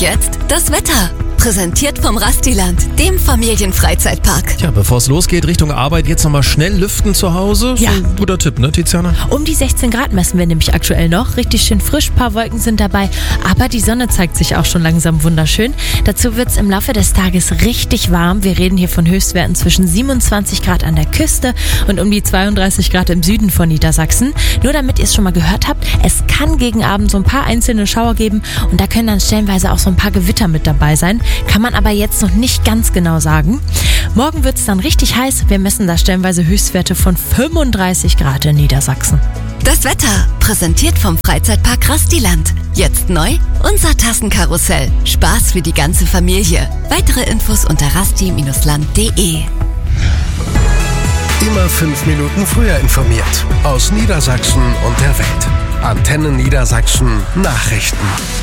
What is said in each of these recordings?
jetzt das Wetter. Präsentiert vom Rastiland, dem Familienfreizeitpark. Tja, bevor es losgeht Richtung Arbeit, jetzt nochmal schnell lüften zu Hause. Ja. So ein guter Tipp, ne, Tiziana? Um die 16 Grad messen wir nämlich aktuell noch. Richtig schön frisch, ein paar Wolken sind dabei. Aber die Sonne zeigt sich auch schon langsam wunderschön. Dazu wird es im Laufe des Tages richtig warm. Wir reden hier von Höchstwerten zwischen 27 Grad an der Küste und um die 32 Grad im Süden von Niedersachsen. Nur damit ihr es schon mal gehört habt, es kann gegen Abend so ein paar einzelne Schauer geben und da können dann stellenweise auch so ein paar Gewitter mit dabei sein. Kann man aber jetzt noch nicht ganz genau sagen. Morgen wird es dann richtig heiß. Wir messen da stellenweise Höchstwerte von 35 Grad in Niedersachsen. Das Wetter, präsentiert vom Freizeitpark Rastiland. Jetzt neu, unser Tassenkarussell. Spaß für die ganze Familie. Weitere Infos unter rasti-land.de. Immer 5 Minuten früher informiert. Aus Niedersachsen und der Welt. Antenne Niedersachsen Nachrichten.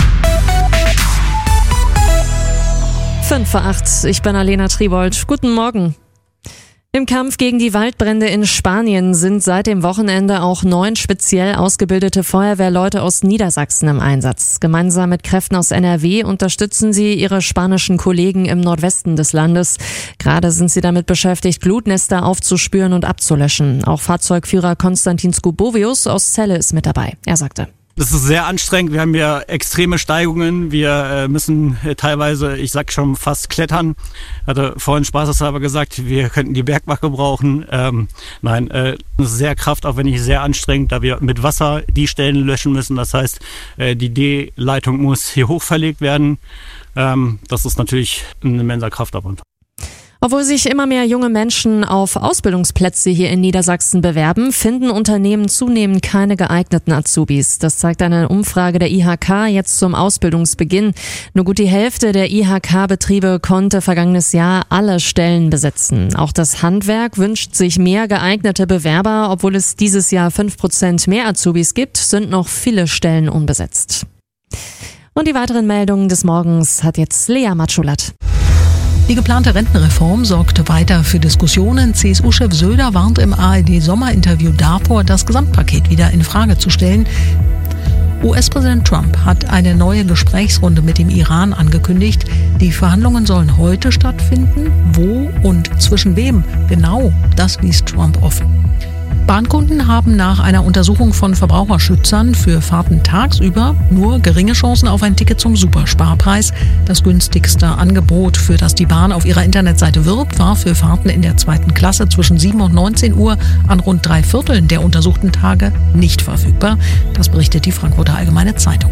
5:08, ich bin Alena Tribold. Guten Morgen. Im Kampf gegen die Waldbrände in Spanien sind seit dem Wochenende auch 9 speziell ausgebildete Feuerwehrleute aus Niedersachsen im Einsatz. Gemeinsam mit Kräften aus NRW unterstützen sie ihre spanischen Kollegen im Nordwesten des Landes. Gerade sind sie damit beschäftigt, Glutnester aufzuspüren und abzulöschen. Auch Fahrzeugführer Konstantin Skubovius aus Celle ist mit dabei. Er sagte: Das ist sehr anstrengend. Wir haben ja extreme Steigungen. Wir müssen teilweise, ich sag schon, fast klettern. Hatte vorhin spaßeshalber gesagt, wir könnten die Bergwache brauchen. Nein, das ist sehr kraftaufwendig, sehr anstrengend, da wir mit Wasser die Stellen löschen müssen. Das heißt, die D-Leitung muss hier hoch verlegt werden. Das ist natürlich ein immenser Kraftaufwand. Obwohl sich immer mehr junge Menschen auf Ausbildungsplätze hier in Niedersachsen bewerben, finden Unternehmen zunehmend keine geeigneten Azubis. Das zeigt eine Umfrage der IHK jetzt zum Ausbildungsbeginn. Nur gut die Hälfte der IHK-Betriebe konnte vergangenes Jahr alle Stellen besetzen. Auch das Handwerk wünscht sich mehr geeignete Bewerber. Obwohl es dieses Jahr 5% mehr Azubis gibt, sind noch viele Stellen unbesetzt. Und die weiteren Meldungen des Morgens hat jetzt Lea Matschulat. Die geplante Rentenreform sorgt weiter für Diskussionen. CSU-Chef Söder warnt im ARD-Sommerinterview davor, das Gesamtpaket wieder in Frage zu stellen. US-Präsident Trump hat eine neue Gesprächsrunde mit dem Iran angekündigt. Die Verhandlungen sollen heute stattfinden. Wo und zwischen wem? Genau, das ließ Trump offen. Bahnkunden haben nach einer Untersuchung von Verbraucherschützern für Fahrten tagsüber nur geringe Chancen auf ein Ticket zum Supersparpreis. Das günstigste Angebot, für das die Bahn auf ihrer Internetseite wirbt, war für Fahrten in der 2. Klasse zwischen 7 und 19 Uhr an rund 3/4 der untersuchten Tage nicht verfügbar. Das berichtet die Frankfurter Allgemeine Zeitung.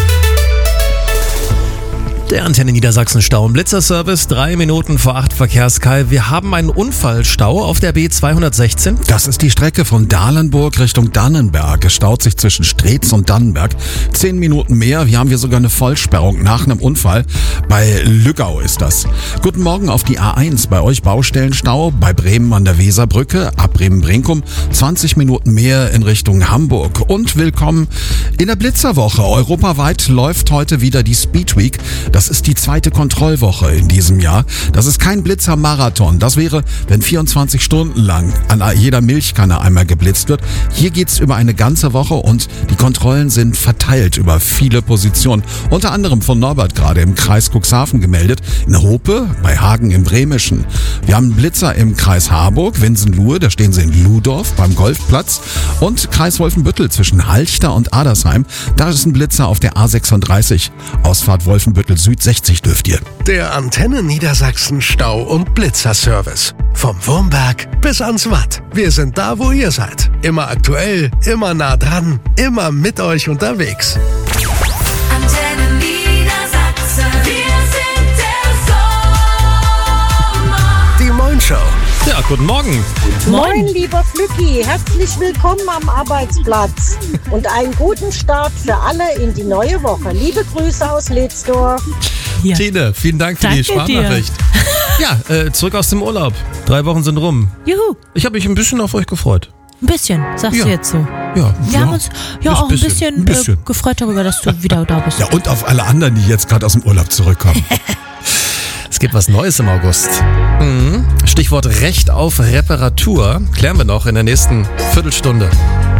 Der Antenne Niedersachsen Stau- und Blitzerservice, 3 Minuten vor 8 Verkehrskai. Wir haben einen Unfallstau auf der B216. Das ist die Strecke von Dahlenburg Richtung Dannenberg. Es staut sich zwischen Streetz und Dannenberg. 10 Minuten mehr. Wir haben hier sogar eine Vollsperrung nach einem Unfall. Bei Lüggau ist das. Guten Morgen auf die A1. Bei euch Baustellenstau. Bei Bremen an der Weserbrücke. Ab Bremen-Brinkum. 20 Minuten mehr in Richtung Hamburg. Und willkommen in der Blitzerwoche. Europaweit läuft heute wieder die Speed Week. Das ist die 2. Kontrollwoche in diesem Jahr. Das ist kein Blitzermarathon. Das wäre, wenn 24 Stunden lang an jeder Milchkanne einmal geblitzt wird. Hier geht's über eine ganze Woche und die Kontrollen sind verteilt über viele Positionen. Unter anderem von Norbert gerade im Kreis Cuxhaven gemeldet. In Hope, bei Hagen im Bremischen. Wir haben einen Blitzer im Kreis Harburg, Winsenlohe, da stehen sie in Ludorf beim Golfplatz. Und Kreis Wolfenbüttel zwischen Halchter und Adersheim. Da ist ein Blitzer auf der A36. Ausfahrt Wolfenbüttel Süd 60 dürft ihr. Der Antenne Niedersachsen Stau- und Blitzerservice. Vom Wurmberg bis ans Watt. Wir sind da, wo ihr seid. Immer aktuell, immer nah dran, immer mit euch unterwegs. Antenne Niedersachsen, wir sind der Sommer. Die Moin Show. Ja, guten Morgen. Moin, lieber Flücki, herzlich willkommen am Arbeitsplatz und einen guten Start für alle in die neue Woche. Liebe Grüße aus Ledsdorf. Ja. Tine, vielen Dank für die Sprachnachricht. Ja, zurück aus dem Urlaub. 3 Wochen sind rum. Juhu. Ich habe mich ein bisschen auf euch gefreut. Ein bisschen, sagst du jetzt so. Ja, Wir haben uns auch ein bisschen gefreut darüber, dass du wieder da bist. Ja, und auf alle anderen, die jetzt gerade aus dem Urlaub zurückkommen. Es gibt was Neues im August. Stichwort Recht auf Reparatur klären wir noch in der nächsten Viertelstunde.